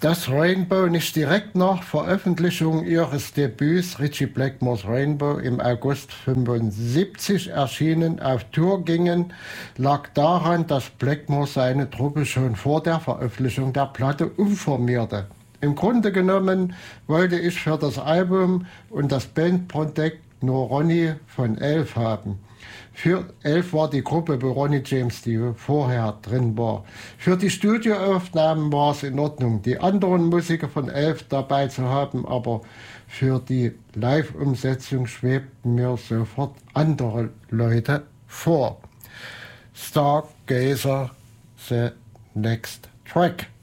dass Rainbow nicht direkt nach Veröffentlichung ihres Debüts Ritchie Blackmores Rainbow im August 1975 erschienen auf Tour gingen, lag daran, dass Blackmore seine Truppe schon vor der Veröffentlichung der Platte umformierte. Im Grunde genommen wollte ich für das Album und das Bandprojekt nur Ronnie von Elf haben. Für Elf war die Gruppe, wo Ronnie James die vorher drin war. Für die Studioaufnahmen war es in Ordnung, die anderen Musiker von Elf dabei zu haben, aber für die Live-Umsetzung schwebten mir sofort andere Leute vor. Stargazer, the next track.